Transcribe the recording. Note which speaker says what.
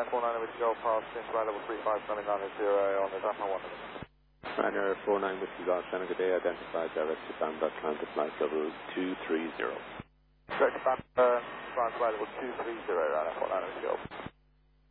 Speaker 1: 49 Whiskey Golf Pass, since right level 35, standing on the 0 on the Zafra 1.
Speaker 2: Ryanair 49 Whiskey Golf, Shannon, good day, identified direct to Band Atlantic flight level 230.
Speaker 1: Direct to Band, right level 230, Ryanair 49 Whiskey Golf.